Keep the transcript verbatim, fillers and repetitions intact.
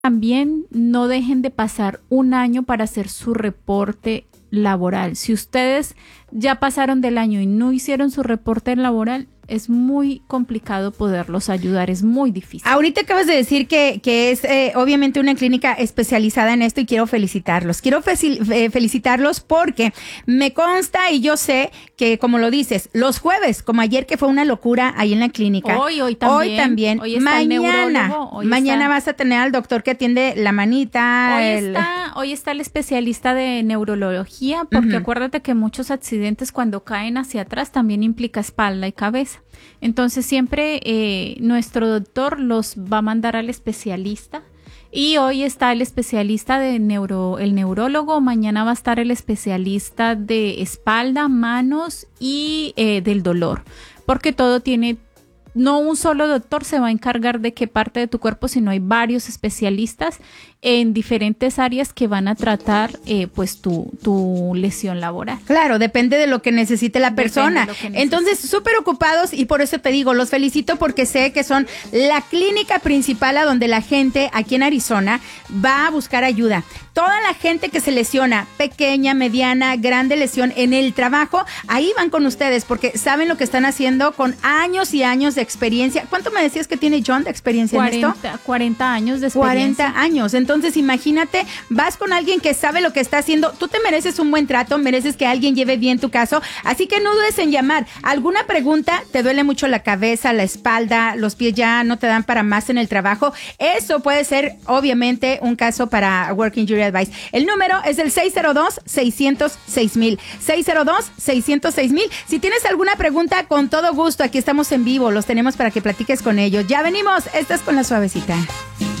También no dejen de pasar un año para hacer su reporte laboral. Si ustedes ya pasaron del año y no hicieron su reporte laboral, es muy complicado poderlos ayudar, es muy difícil. Ahorita acabas de decir que, que es eh, obviamente una clínica especializada en esto y quiero felicitarlos. Quiero feci- eh, felicitarlos porque me consta y yo sé que, como lo dices, los jueves, como ayer que fue una locura ahí en la clínica. Hoy, hoy también. Hoy también. Hoy está mañana, el neurólogo, hoy mañana está, vas a tener al doctor que atiende la manita. Hoy, el... está, hoy está el especialista de neurología, porque uh-huh. acuérdate que muchos accidentes cuando caen hacia atrás también implica espalda y cabeza. Entonces siempre eh, nuestro doctor los va a mandar al especialista y hoy está el especialista de neuro, el neurólogo, mañana va a estar el especialista de espalda, manos y eh, del dolor, porque todo tiene, no un solo doctor se va a encargar de qué parte de tu cuerpo, sino hay varios especialistas en diferentes áreas que van a tratar eh, pues tu, tu lesión laboral. Claro, depende de lo que necesite la persona. Entonces, súper ocupados y por eso te digo, los felicito porque sé que son la clínica principal a donde la gente aquí en Arizona va a buscar ayuda. Toda la gente que se lesiona, pequeña, mediana, grande lesión en el trabajo, ahí van con ustedes porque saben lo que están haciendo con años y años de experiencia. ¿Cuánto me decías que tiene John de experiencia cuarenta, en esto? cuarenta años de experiencia. cuarenta años. Entonces, imagínate, vas con alguien que sabe lo que está haciendo. Tú te mereces un buen trato, mereces que alguien lleve bien tu caso. Así que no dudes en llamar. ¿Alguna pregunta? ¿Te duele mucho la cabeza, la espalda, los pies ya no te dan para más en el trabajo? Eso puede ser, obviamente, un caso para Working Jury Advice. El número es el seis cero dos, seis cero seis mil. seis cero dos, seis cero seis mil. Si tienes alguna pregunta, con todo gusto, aquí estamos en vivo. Los tenemos para que platiques con ellos. Ya venimos. Esta es Con la Suavecita.